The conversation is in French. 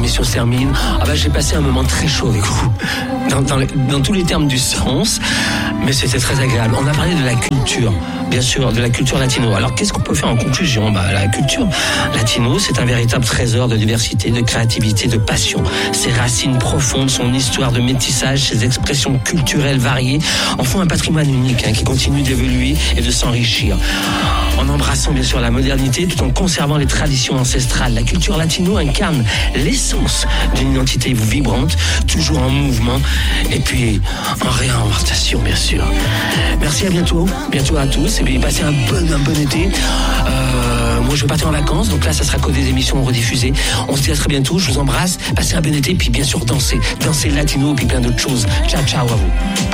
l'émission se termine. J'ai passé un moment très chaud avec vous, dans tous les termes du sens, mais c'était très agréable. On a parlé de la culture, bien sûr, de la culture latino. Alors, qu'est-ce qu'on peut faire en conclusion ? La culture latino, c'est un véritable trésor de diversité, de créativité, de passion. Ses racines profondes, son histoire de métissage, ses expressions culturelles variées en font un patrimoine unique qui continue d'évoluer et de s'enrichir. En embrassant bien sûr la modernité tout en conservant les traditions ancestrales, la culture latino incarne l'essence d'une identité vibrante, toujours en mouvement et puis en réinventation bien sûr. Merci, à bientôt à tous et puis passez un bon été. Moi je vais partir en vacances, donc là ça sera que des émissions rediffusées. On se dit à très bientôt, je vous embrasse, passez un bon été, puis bien sûr dansez latino et puis plein d'autres choses. Ciao à vous.